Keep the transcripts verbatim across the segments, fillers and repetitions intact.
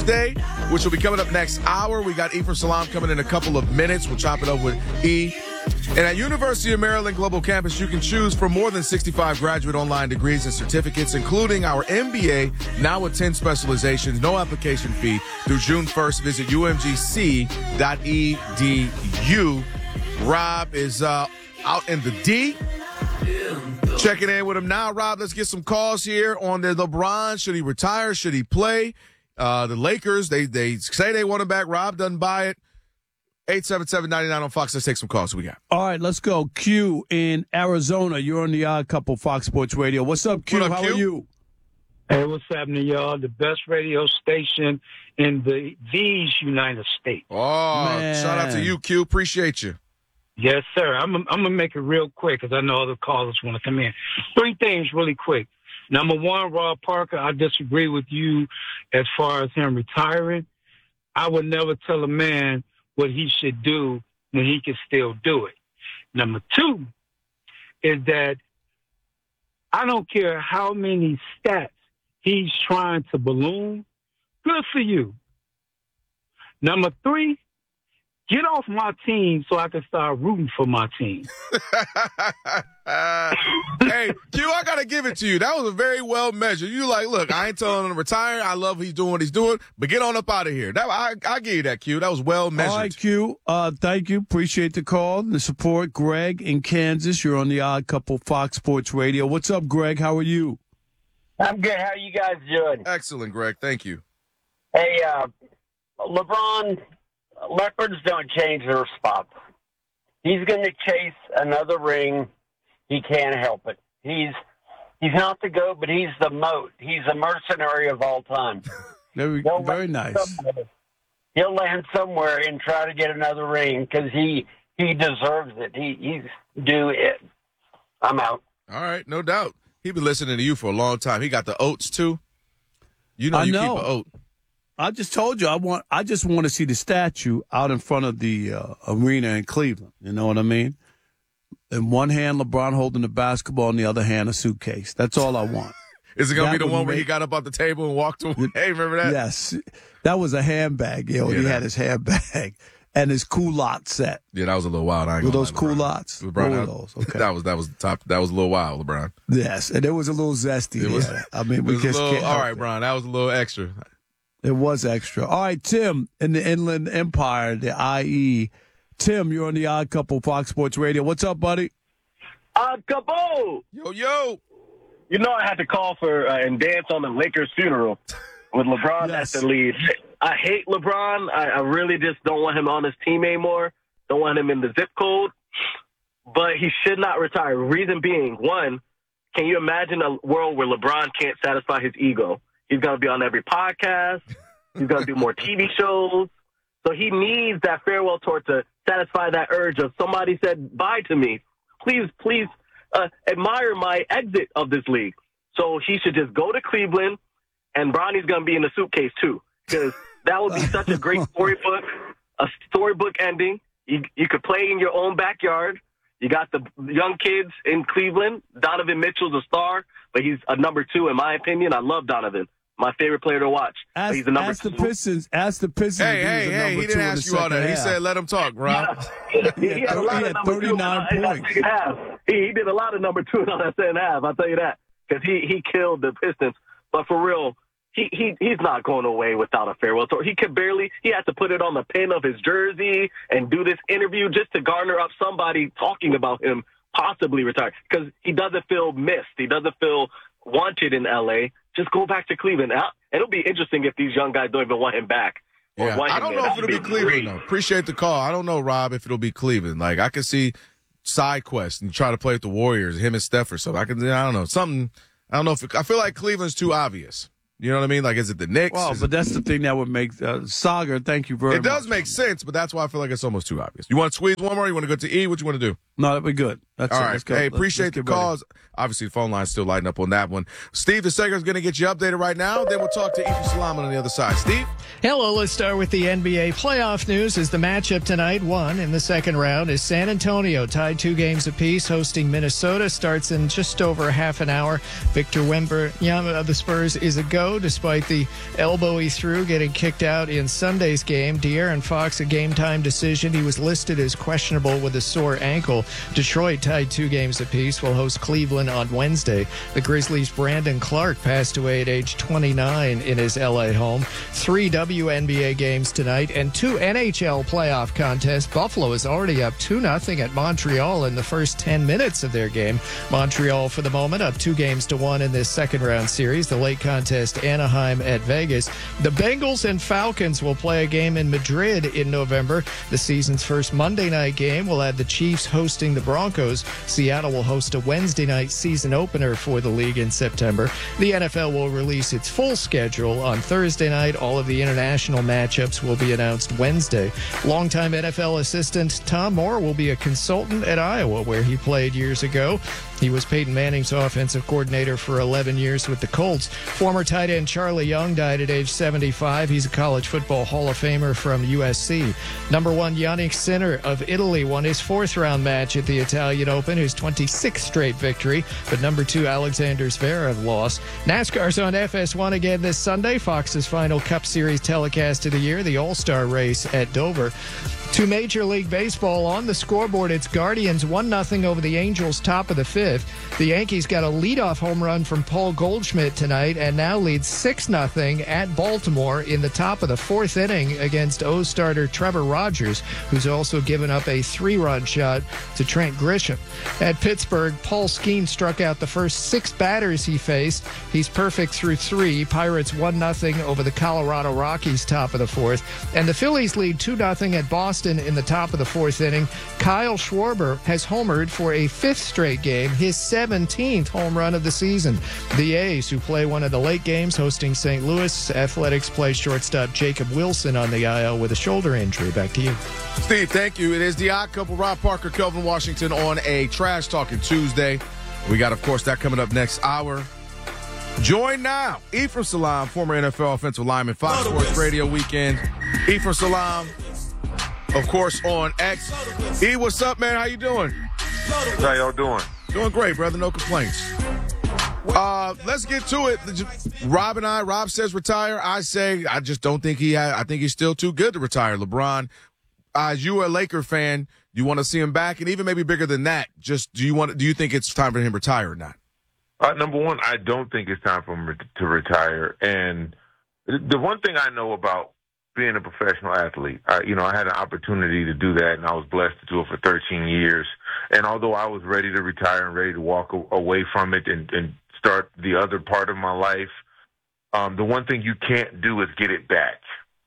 Tuesday, which will be coming up next hour. We got Ephraim Salaam coming in a couple of minutes. We'll chop it up with E. And at University of Maryland Global Campus, you can choose from more than sixty-five graduate online degrees and certificates, including our M B A, now with ten specializations, no application fee. Through June first, visit U M G C dot E D U. Rob is uh, out in the D. Checking in with him now. Rob, let's get some calls here on the LeBron. Should he retire? Should he play? Uh, the Lakers, they they say they want him back. Rob doesn't buy it. eight seven seven, nine nine on Fox. Let's take some calls. What we got? All right, let's go. Q in Arizona. You're on the Odd Couple Fox Sports Radio. What's up, Q? What up, How Q? are you? Hey, what's happening, y'all? The best radio station in the these United States. Oh, Man. shout out to you, Q. Appreciate you. Yes, sir. I'm I'm gonna make it real quick because I know other callers want to come in. Three things really quick. Number one, Rob Parker, I disagree with you as far as him retiring. I would never tell a man what he should do when he can still do it. Number two is that I don't care how many stats he's trying to balloon. Good for you. Number three, get off my team so I can start rooting for my team. uh, hey, Q, I got to give it to you. That was a very well measured. You like, look, I ain't telling him to retire. I love he's doing what he's doing, but get on up out of here. That I, I give you that, Q. That was well measured. All right, Q. Uh, thank you. Appreciate the call, the support. Greg in Kansas. You're on the Odd Couple Fox Sports Radio. What's up, Greg? How are you? I'm good. How are you guys doing? Excellent, Greg. Thank you. Hey, uh, LeBron, leopards don't change their spots. He's going to chase another ring. He can't help it. He's he's not the GOAT, but he's the moat. He's a mercenary of all time. Very, He'll very land nice. somewhere. He'll land somewhere and try to get another ring because he he deserves it. He he's due it. I'm out. All right, no doubt. He been listening to you for a long time. He got the oats too. You know I you know. keep an oat. I just told you I want. I just want to see the statue out in front of the uh, arena in Cleveland. You know what I mean? In one hand, LeBron holding the basketball, in the other hand, a suitcase. That's all I want. Is it gonna That be the would one where he make- got up off the table and walked away? Hey, remember that? Yes, that was a handbag. Yo, Yeah, he that- had his handbag and his culotte set. Yeah, that was a little wild. I ain't Were gonna those lie, LeBron. culottes? LeBron, What were that- those? Okay. That was that was the top. That was a little wild, LeBron. Yes, and it was a little zesty. It was- there. I mean, It we was a just little, can't. all help right, it. Brian. That was a little extra. It was extra. All right, Tim in the Inland Empire, the I E. Tim, you're on the Odd Couple Fox Sports Radio. What's up, buddy? Uh, Cabo! Yo, yo. You know I had to call for uh, and dance on the Lakers' funeral with LeBron Yes. at the lead. I hate LeBron. I, I really just don't want him on his team anymore. Don't want him in the zip code. But he should not retire. Reason being, one, can you imagine a world where LeBron can't satisfy his ego? He's going to be on every podcast. He's going to do more T V shows. So he needs that farewell tour to satisfy that urge of somebody said bye to me. Please, please uh, admire my exit of this league. So he should just go to Cleveland, and Bronny's going to be in the suitcase too, because that would be such a great storybook, a storybook ending. You, you could play in your own backyard. You got the young kids in Cleveland. Donovan Mitchell's a star, but he's a number two in my opinion. I love Donovan. My favorite player to watch. Ask, he's a number ask two. the Pistons. Ask the Pistons. Hey, if he was hey, a hey. number He two didn't in ask the you all that. second He half. said, let him talk, Rob. he, he had a lot He of had number two thirty-nine in that points. second half. He, he did a lot of number two in that second half. I'll tell you that, because he, he killed the Pistons. But for real, he, he he's not going away without a farewell tour. He could barely. He had to put it on the pin of his jersey and do this interview just to garner up somebody talking about him possibly retiring, because he doesn't feel missed. He doesn't feel wanted in L A. Just go back to Cleveland. It'll be interesting if these young guys don't even want him back. or Yeah, want I him don't there. know if That'd it'll be great. Cleveland, though. Appreciate the call. I don't know, Rob, if it'll be Cleveland. Like, I could see side quest and try to play with the Warriors, him and Steph or something. I can, I don't know, something. I don't know if it, I feel like Cleveland's too obvious. You know what I mean? Like, is it the Knicks? Well, Is but that's the thing that would make uh, Saga. Thank you very it, much. it does make sense, but that's why I feel like it's almost too obvious. You want to squeeze one more? Or you want to go to E? What you want to do? No, that'd be good. That's All it. right. Let's go. Hey, Let's- appreciate let's the get ready. calls. Obviously, the phone line's still lighting up on that one. Steve DeSager is going to get you updated right now. Then we'll talk to Ephraim Salaam on the other side. Steve? Hello, let's start with the N B A playoff news. As the matchup tonight, one in the second round, is San Antonio tied two games apiece, hosting Minnesota. Starts in just over half an hour. Victor Wembanyama of the Spurs is a go, despite the elbow he threw getting kicked out in Sunday's game. De'Aaron Fox, a game-time decision. He was listed as questionable with a sore ankle. Detroit tied two games apiece. Will host Cleveland on Wednesday. The Grizzlies' Brandon Clark passed away at age twenty-nine in his L A home. Three W N B A games tonight and two N H L playoff contests. Buffalo is already up two nothing at Montreal in the first ten minutes of their game. Montreal, for the moment, up two games to one in this second round series. The late contest, Anaheim at Vegas. The Bengals and Falcons will play a game in Madrid in November. The season's first Monday night game will have the Chiefs hosting the Broncos. Seattle will host a Wednesday night season opener for the league in September. The N F L will release its full schedule on Thursday night. All of the international matchups will be announced Wednesday. Longtime N F L assistant Tom Moore will be a consultant at Iowa, where he played years ago. He was Peyton Manning's offensive coordinator for eleven years with the Colts. Former tight end Charlie Young died at age seventy-five. He's a college football Hall of Famer from U S C. Number one, Yannick Sinner of Italy won his fourth round match at the Italian Open, his twenty-sixth straight victory. But number two, Alexander Zverev lost. NASCAR's on F S one again this Sunday. Fox's final Cup Series telecast of the year, the All-Star race at Dover. To Major League Baseball on the scoreboard, it's Guardians one nothing over the Angels, top of the fifth. The Yankees got a leadoff home run from Paul Goldschmidt tonight and now lead six nothing at Baltimore in the top of the fourth inning against O's starter Trevor Rogers, who's also given up a three-run shot to Trent Grisham. At Pittsburgh, Paul Skeens struck out the first six batters he faced. He's perfect through three. Pirates one nothing over the Colorado Rockies, top of the fourth. And the Phillies lead two nothing at Boston in the top of the fourth inning. Kyle Schwarber has homered for a fifth straight game, his seventeenth home run of the season. The A's, who play one of the late games hosting Saint Louis, Athletics play shortstop Jacob Wilson on the I L with a shoulder injury. Back to you. Steve, thank you. It is the Odd Couple, Rob Parker, Kelvin Washington on a Trash Talking Tuesday. We got, of course, that coming up next hour. Join now, Ephraim Salaam, former N F L offensive lineman, Fox Sports Radio Weekend. Ephraim Salaam, of course, on X. E, what's up, man? How you doing? How y'all doing? Doing great, brother. No complaints. Uh, let's get to it. Rob and I, Rob says retire. I say I just don't think he had, I think he's still too good to retire. LeBron, as you are a Laker fan, you want to see him back, and even maybe bigger than that. Just do you want? Do you think it's time for him to retire or not? Uh, number one, I don't think it's time for him re- to retire. And the one thing I know about being a professional athlete, I, you know, I had an opportunity to do that, and I was blessed to do it for thirteen years. And although I was ready to retire and ready to walk a- away from it and, and start the other part of my life, um, the one thing you can't do is get it back.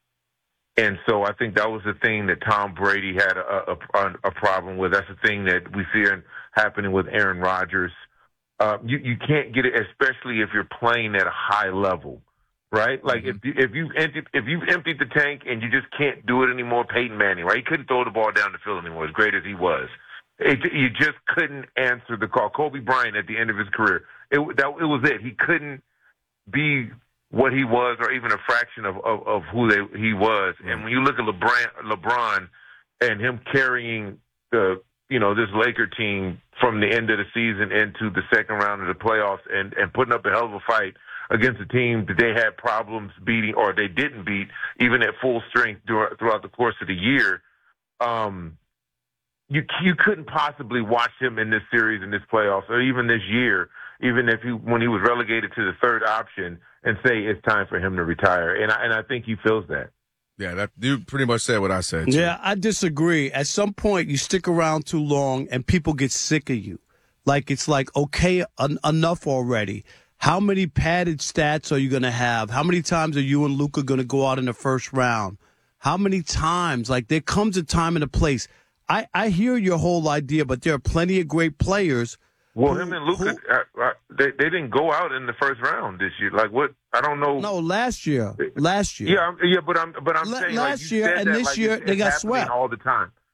And so I think that was the thing that Tom Brady had a, a, a problem with. That's the thing that we see happening with Aaron Rodgers. Uh, you, you can't get it, especially if you're playing at a high level, right? Like mm-hmm. if you, if you empty, if you've emptied the tank and you just can't do it anymore, Peyton Manning, right? He couldn't throw the ball down the field anymore, as great as he was. It, you just couldn't answer the call. Kobe Bryant at the end of his career, it, that, it was it. He couldn't be what he was, or even a fraction of, of, of who they, he was. Mm-hmm. And when you look at LeBron, LeBron and him carrying the, you know, this Laker team from the end of the season into the second round of the playoffs and, and putting up a hell of a fight against a team that they had problems beating, or they didn't beat, even at full strength throughout the course of the year, um, you you couldn't possibly watch him in this series, in this playoffs, or even this year, even if he, when he was relegated to the third option, and say it's time for him to retire. And I, and I think he feels that. Yeah, that you pretty much said what I said. Too. Yeah, I disagree. At some point, you stick around too long, and people get sick of you. Like, it's like, okay, en- enough already. How many padded stats are you going to have? How many times are you and Luka going to go out in the first round? How many times? Like, there comes a time and a place. I, I hear your whole idea, but there are plenty of great players. Well, who, him and Luka, who, uh, uh, they, they didn't go out in the first round this year. Like, what? I don't know. No, last year. Last year. Yeah, yeah, but I'm, but I'm La- saying, last like, you year said and that this like year it's, they it's got happening swept all the time.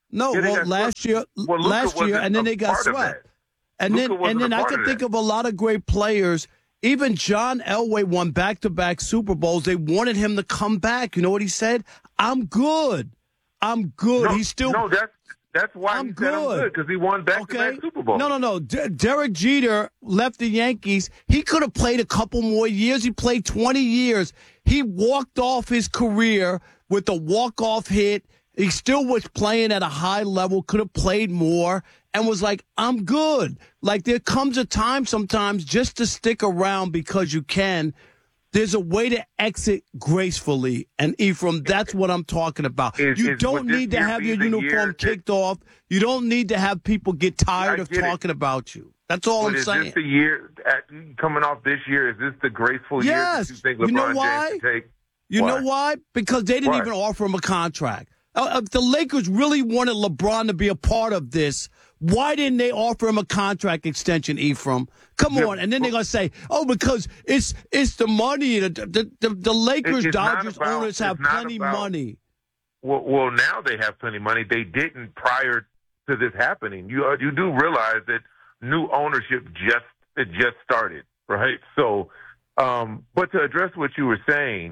No, Yeah, they well, got last swept. year, Well, Luka last year, wasn't and then a they got part of swept. that. And Luka then, wasn't and then a I part can of think that. of a lot of great players. Even John Elway won back-to-back Super Bowls. They wanted him to come back. You know what he said? I'm good. I'm good. No, He's still. no, that's that's why I'm he said I'm good. good because he won back-to-back Okay. Super Bowls. No, no, no. D- Derek Jeter left the Yankees. He could have played a couple more years. He played twenty years. He walked off his career with a walk-off hit. He still was playing at a high level, could have played more, and was like, I'm good. Like, there comes a time sometimes just to stick around because you can. There's a way to exit gracefully. And, Ephraim, that's what I'm talking about. Is- you is- don't would this need to year have be your the uniform year that- kicked off. You don't need to have people get tired I of get it. talking about you. That's all But I'm is saying. this the year at, coming off this year? Is this the graceful Yes. year that you think You know LeBron why? James can take? You Why? know why? Because they didn't Why? even offer him a contract. Uh, if the Lakers really wanted LeBron to be a part of this, why didn't they offer him a contract extension, Ephraim? Come Yeah, on. And then they're but- going to say, oh, because it's it's the money. The, the, the, the Lakers, It's not Dodgers about- owners have it's not plenty about- money. Well, well, now they have plenty of money. They didn't prior to this happening. You uh, you do realize that new ownership just it just started, right? So, um, but to address what you were saying,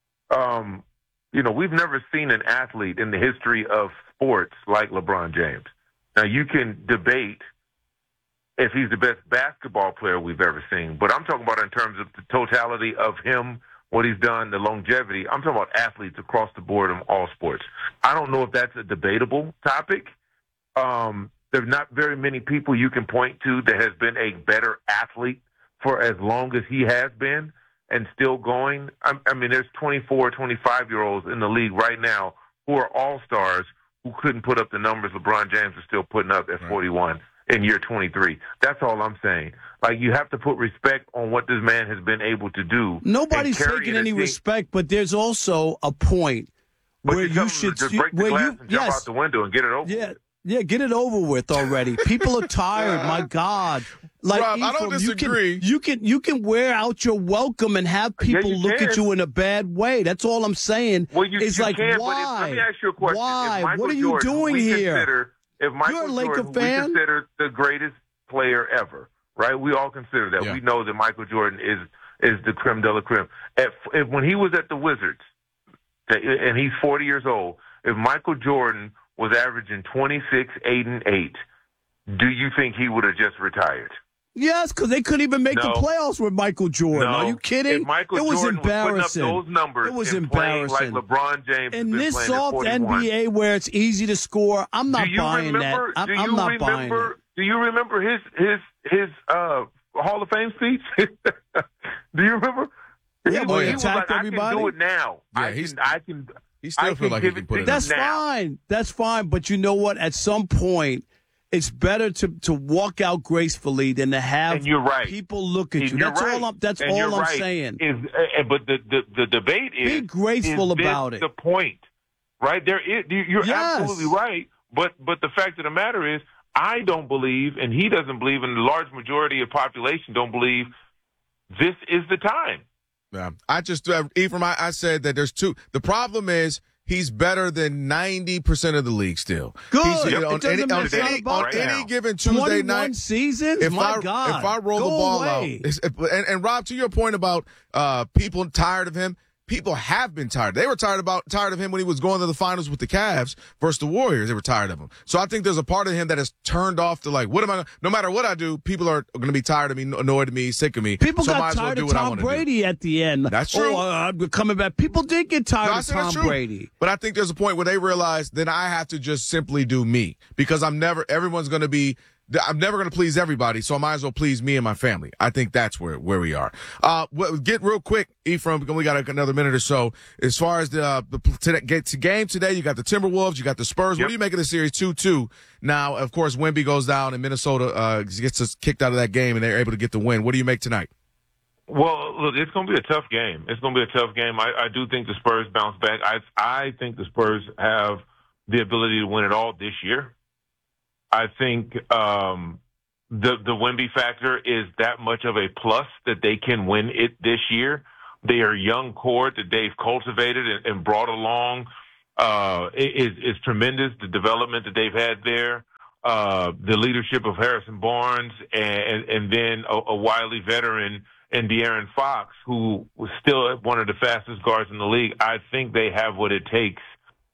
um, you know, we've never seen an athlete in the history of sports like LeBron James. Now, you can debate if he's the best basketball player we've ever seen, but I'm talking about in terms of the totality of him, what he's done, the longevity. I'm talking about athletes across the board in all sports. I don't know if that's a debatable topic. Um, there's not very many people you can point to that has been a better athlete for as long as he has been and still going. I, I mean, there's twenty-four, twenty-five-year-olds in the league right now who are all-stars who couldn't put up the numbers LeBron James is still putting up at Right. forty-one in year twenty-three. That's all I'm saying. Like, you have to put respect on what this man has been able to do. Nobody's and carrying taking a any team- respect, but there's also a point But where you you tell should them to break the where glass you and jump yes, out the window and get it over yeah. with. Yeah, get it over with already. People are tired. My God, like Rob, I don't Ephraim, you disagree. can, you can you can wear out your welcome and have people you look at can. you in a bad way. That's all I'm saying. Well, you, it's you like can, why? but if, let me ask you a question. Why? If Michael What are you Jordan, who doing we here? Consider, if Michael You're a Laker Jordan, fan? we consider the greatest player ever, right? We all consider that. Yeah. We know that Michael Jordan is is the creme de la creme. At, if, when he was at the Wizards, and he's forty years old, if Michael Jordan was averaging twenty-six, eight, and eight, do you think he would have just retired? Yes, because they couldn't even make No. the playoffs with Michael Jordan. No. Are you kidding? If Michael it was Jordan embarrassing. was putting up those numbers it was and playing embarrassing. like LeBron James has In been this playing at soft N forty-one. B A where it's easy to score, I'm not do you buying remember, that. I'm, do I'm you not buying it. remember, Do you remember his his his uh, Hall of Fame speech? Do you remember? Yeah, he, when he he was attacked like, everybody? I can do it now. Yeah, I he's- can. I can. He still I feel can like he give can it put to it you up. That's now. fine. That's fine. But you know what? At some point, it's better to, to walk out gracefully than to have And you're right. people look at And you. you're That's right. all I'm. That's And all you're I'm right. saying. Is, uh, but the, the the debate is Be graceful is this about it. The point, right? There is. You're Yes. absolutely right. But but the fact of the matter is, I don't believe, and he doesn't believe, and the large majority of population don't believe this is the time. Yeah. I just, uh, Ephraim, I, I said that there's two. The problem is he's better than ninety percent of the league still. Good. He's, It on doesn't any, matter on about any, about on that. any given Tuesday twenty-one night. seasons. If My I God, if I roll Go the ball away. out, it's, and, and Rob, to your point about uh, people tired of him, people have been tired. They were tired about tired of him when he was going to the finals with the Cavs versus the Warriors. They were tired of him. So I think there's a part of him that is turned off to like, what am I? No matter what I do, people are going to be tired of me, annoyed of me, sick of me. People so I might got as well tired do of what I Tom wanna do. Brady at the end. That's true. Oh, uh, I'm coming back. People did get tired No, I of said that's Tom true. Brady. But I think there's a point where they realize then I have to just simply do me because I'm never, everyone's going to be, I'm never going to please everybody. So I might as well please me and my family. I think that's where, where we are. Uh, well, get real quick, Ephraim, because we got another minute or so. As far as the, uh, the to get to game today, you got the Timberwolves, you got the Spurs. Yep. What do you make of the series two two? Now, of course, Wemby goes down and Minnesota, uh, gets us kicked out of that game and they're able to get the win. What do you make tonight? Well, look, it's going to be a tough game. It's going to be a tough game. I, I do think the Spurs bounce back. I I think the Spurs have the ability to win it all this year. I think um, the the Wemby factor is that much of a plus that they can win it this year. They are a young core that they've cultivated and, and brought along uh, is, is tremendous. The development that they've had there, uh, the leadership of Harrison Barnes, and, and then a, a wily veteran in De'Aaron Fox, who was still one of the fastest guards in the league. I think they have what it takes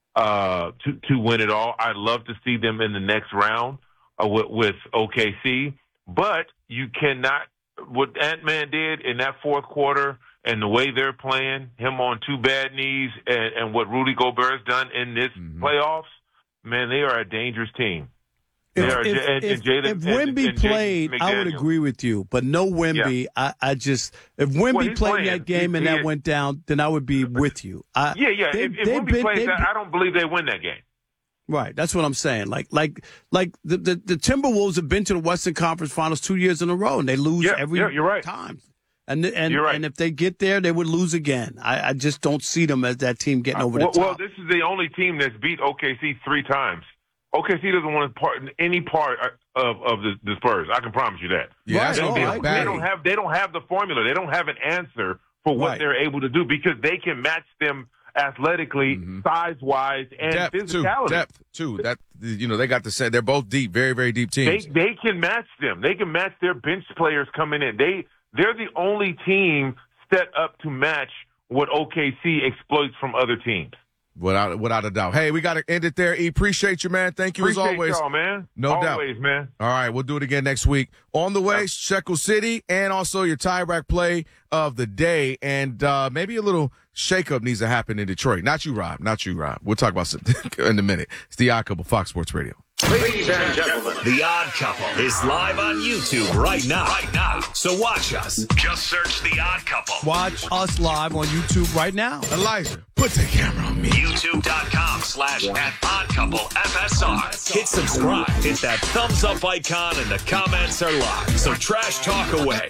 uh, to to win it all. I'd love to see them in the next round uh, with, with O K C, but you cannot. What Ant-Man did in that fourth quarter and the way they're playing, him on two bad knees, and, and what Rudy Gobert's done in this mm-hmm. playoffs, man, they are a dangerous team. If, are, if, and, if, and Jalen, if Wemby and, and played, I would agree with you. But no Wemby, yeah. I, I just if Wemby well, played playing. that game he, and he that is. went down, then I would be with you. I, yeah, yeah. They, if if Wemby been, plays that, I don't believe they win that game. Right, that's what I'm saying. Like, like, like the, the, the Timberwolves have been to the Western Conference Finals two years in a row, and they lose yeah, every yeah, you're right. time. And and you're right. and if they get there, they would lose again. I, I just don't see them as that team getting over uh, well, the top. Well, this is the only team that's beat O K C three times. O K C doesn't want to part any part of of the, the Spurs. I can promise you that. Yeah, right. they, oh, they, I don't, they don't have they don't have the formula. They don't have an answer for what right. they're able to do because they can match them athletically, mm-hmm. size wise, and depth physicality. Too, depth too. That you know they got the set. They're both deep, very very deep teams. They they can match them. They can match their bench players coming in. They they're the only team set up to match what O K C exploits from other teams. Without without a doubt. Hey, we got to end it there. E, appreciate you, man. Thank you appreciate as always. Y'all, man. No always, doubt. Always, man. All right, we'll do it again next week. On the way, Shekel City, and also your tie-back play of the day, and uh, maybe a little shakeup needs to happen in Detroit. Not you, Rob. Not you, Rob. We'll talk about it in a minute. It's The Odd Couple, Fox Sports Radio. Ladies and gentlemen, The Odd Couple is live on YouTube right now. Right now. So watch us. Just search The Odd Couple. Watch us live on YouTube right now. Elijah, put the camera on me. YouTube.com slash at Odd Couple F S R. Hit subscribe. Hit that thumbs up icon and the comments are live. So trash talk away.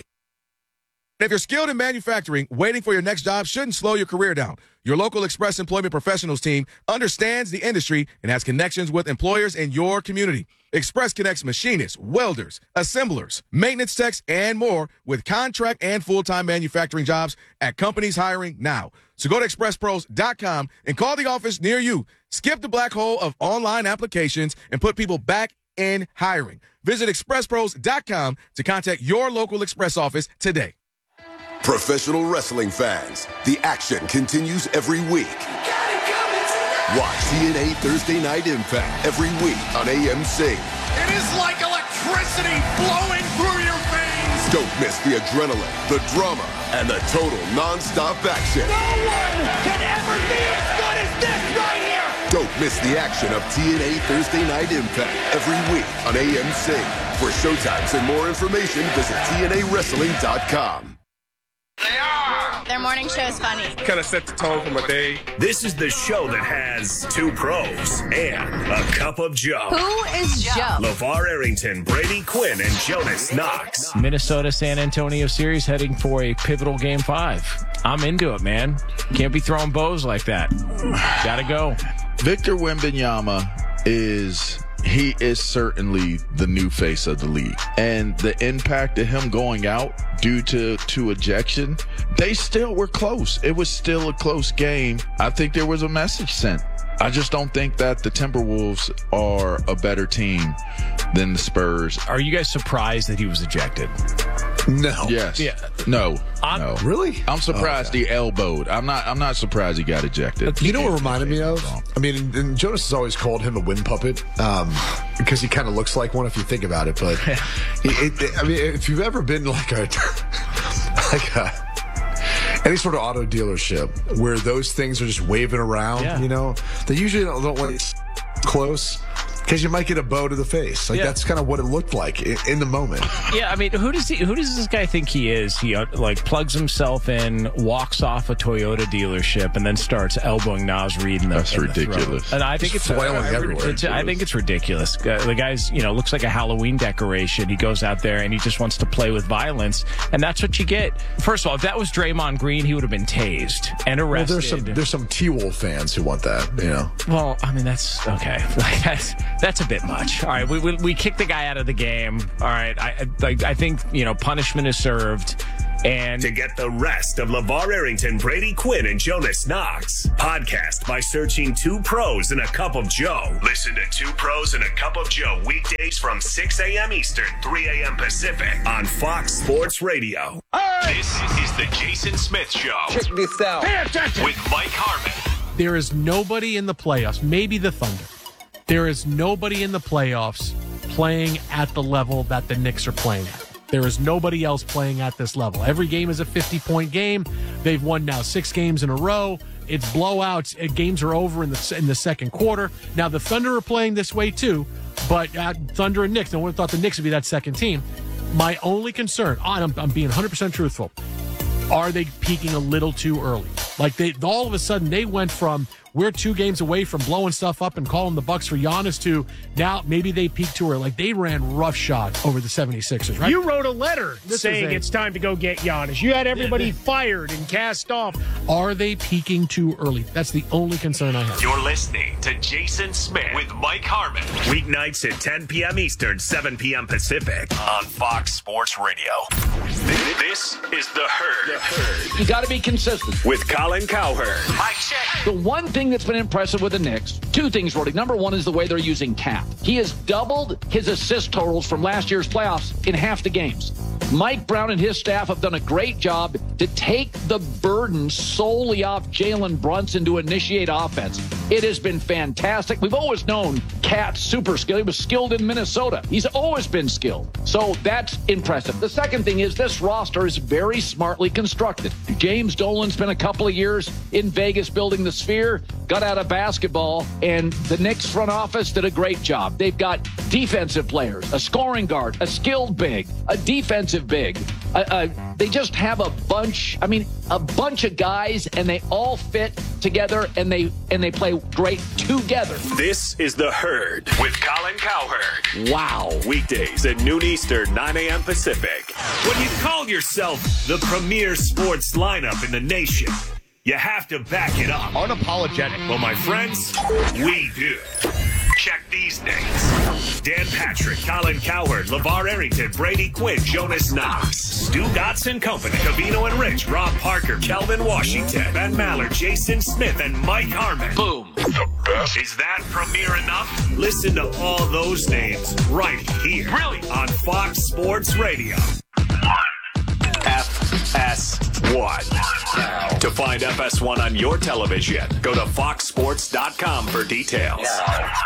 If you're skilled in manufacturing, waiting for your next job shouldn't slow your career down. Your local Express Employment Professionals team understands the industry and has connections with employers in your community. Express connects machinists, welders, assemblers, maintenance techs, and more with contract and full-time manufacturing jobs at companies hiring now. So go to express pros dot com and call the office near you. Skip the black hole of online applications and put people back in hiring. Visit express pros dot com to contact your local Express office today. Professional wrestling fans, the action continues every week. Watch T N A Thursday Night Impact every week on A M C. It is like electricity flowing through your veins. Don't miss the adrenaline, the drama, and the total non-stop action. No one can ever be as good as this right here. Don't miss the action of T N A Thursday Night Impact every week on A M C. For showtimes and more information, visit T N A wrestling dot com. They are! Their morning show is funny. Kind of set the tone for my day. This is the show that has two pros and a cup of Joe. Who is Joe? LeVar Arrington, Brady Quinn, and Jonas Knox. Minnesota San Antonio series heading for a pivotal game five. I'm into it, man. Can't be throwing bows like that. Gotta go. Victor Wembanyama is... he is certainly the new face of the league. And the impact of him going out due to, to ejection, they still were close. It was still a close game. I think there was a message sent. I just don't think that the Timberwolves are a better team than the Spurs. Are you guys surprised that he was ejected? No. Yes. Yeah. No. I'm, no. Really? I'm surprised okay. he elbowed. I'm not. I'm not surprised he got ejected. You know what reminded me of? I mean, and, and Jonas has always called him a wind puppet um, because he kind of looks like one if you think about it. But it, it, I mean, if you've ever been like a like a any sort of auto dealership where those things are just waving around, yeah. you know, they usually don't, don't want it close. Because you might get a bow to the face. Like, yeah. that's kind of what it looked like in, in the moment. Yeah, I mean, who does he? Who does this guy think he is? He, uh, like, plugs himself in, walks off a Toyota dealership, and then starts elbowing Naz Reid in the That's in ridiculous. The and I think Just it's, flailing uh, everywhere. It's, I think it's ridiculous. Uh, the guy's, you know, looks like a Halloween decoration. He goes out there, and he just wants to play with violence, and that's what you get. First of all, if that was Draymond Green, he would have been tased and arrested. Well, there's some, there's some T-Wolf fans who want that, you know. Well, I mean, that's, okay. Like, that's, that's a bit much. All right, we, we we kicked the guy out of the game. All right, I I, I think, you know, punishment is served. And to get the rest of LeVar Arrington, Brady Quinn, and Jonas Knox, podcast by searching Two Pros and a Cup of Joe. Listen to Two Pros and a Cup of Joe weekdays from six a.m. Eastern, three a.m. Pacific on Fox Sports Radio. Hey! This is the Jason Smith Show. Check this out. Pay attention. With Mike Harmon. There is nobody in the playoffs, maybe the Thunder. There is nobody in the playoffs playing at the level that the Knicks are playing at. There is nobody else playing at this level. Every game is a fifty-point game. They've won now six games in a row. It's blowouts. Games are over in the in the second quarter. Now, the Thunder are playing this way, too, but uh, Thunder and Knicks, no one thought the Knicks would be that second team. My only concern, I'm, I'm being one hundred percent truthful, are they peaking a little too early? Like, they all of a sudden, they went from, we're two games away from blowing stuff up and calling the Bucks for Giannis to now maybe they peaked too early. Like, they ran roughshod over the seventy-sixers, right? You wrote a letter This saying is a- it's time to go get Giannis. You had everybody fired and cast off. Are they peaking too early? That's the only concern I have. You're listening to Jason Smith with Mike Harmon. Weeknights at ten p.m. Eastern, seven p.m. Pacific on Fox Sports Radio. This is The Herd. The Herd. You got to be consistent. With Colin Cowherd. Mike check. The one thing that's been impressive with the Knicks, two things, Roddy. Number one is the way they're using Cap. He has doubled his assist totals from last year's playoffs in half the games. Mike Brown and his staff have done a great job to take the burden solely off Jalen Brunson to initiate offense. It has been fantastic. We've always known Cat's super skilled. He was skilled in Minnesota. He's always been skilled. So that's impressive. The second thing is this roster is very smartly constructed. James Dolan spent a couple of years in Vegas building the Sphere, got out of basketball, and the Knicks front office did a great job. They've got defensive players, a scoring guard, a skilled big, a defensive big. Uh, uh, they just have a bunch, I mean, a bunch of guys, and they all fit together, and they and they play great together. This is The Herd with Colin Cowherd. Wow. Weekdays at noon Eastern, nine a.m. Pacific. When you call yourself the premier sports lineup in the nation, you have to back it up. Unapologetic. Well, my friends, we do. Check these names. Dan Patrick, Colin Cowherd, LeVar Arrington, Brady Quinn, Jonas Knox, Stu Dotson Company, Cavino and Rich, Rob Parker, Kelvin Washington, Ben Maller, Jason Smith, and Mike Harmon. Boom. The best. Is that premier enough? Listen to all those names right here. Brilliant. On Fox Sports Radio. F S one. To find F S one on your television, go to fox sports dot com for details.